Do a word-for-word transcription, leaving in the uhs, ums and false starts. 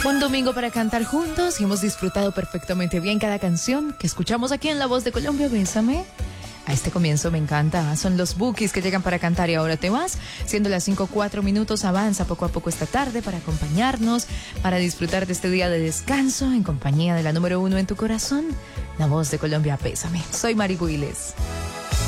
Un domingo para cantar juntos y hemos disfrutado perfectamente bien cada canción que escuchamos aquí en La Voz de Colombia. Bésame. A este comienzo me encanta. Son los Bukis que llegan para cantar y ahora te vas. Siendo las cinco cuatro minutos, avanza poco a poco esta tarde para acompañarnos, para disfrutar de este día de descanso en compañía de la número uno en tu corazón, La Voz de Colombia. Bésame. Soy Mari Builes.